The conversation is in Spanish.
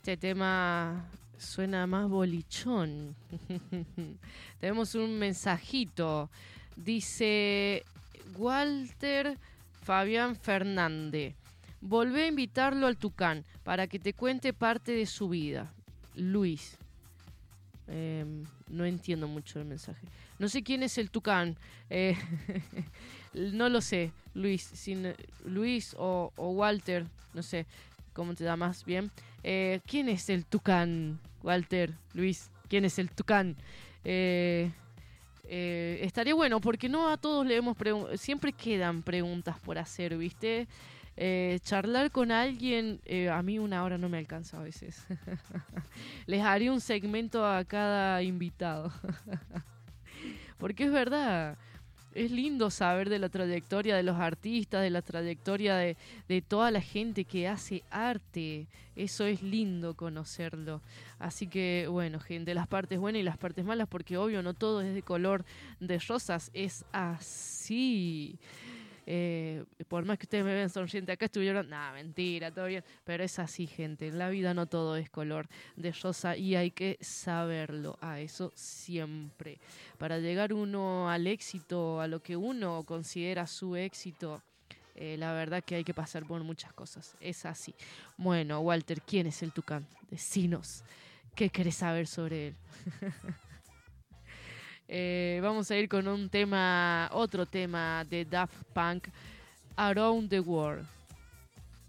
Este tema suena más bolichón. Tenemos un mensajito. Dice Walter Fabián Fernández. Volvé a invitarlo al Tucán para que te cuente parte de su vida. Luis. No entiendo mucho el mensaje. No sé quién es el Tucán. No lo sé, Luis. Luis o Walter, no sé cómo te da más bien. ¿Quién es el Tucán? Walter, Luis, ¿quién es el Tucán? Estaría bueno porque no a todos le hemos siempre quedan preguntas por hacer, ¿viste? Charlar con alguien, a mí una hora no me alcanza a veces. Les haré un segmento a cada invitado. Porque es verdad, es lindo saber de la trayectoria de los artistas, de la trayectoria de toda la gente que hace arte. Eso es lindo conocerlo. Así que, bueno, gente, las partes buenas y las partes malas, porque obvio no todo es de color de rosas, es así. Por más que ustedes me vean sonriente acá, estuvieron, mentira, todo bien, pero es así, gente, en la vida no todo es color de rosa y hay que saberlo, a eso siempre, para llegar uno al éxito, a lo que uno considera su éxito. La verdad que hay que pasar por muchas cosas, es así. Bueno, Walter, ¿quién es el Tucán? Decinos, ¿qué querés saber sobre él? Vamos a ir con un tema, otro tema de Daft Punk, Around the World.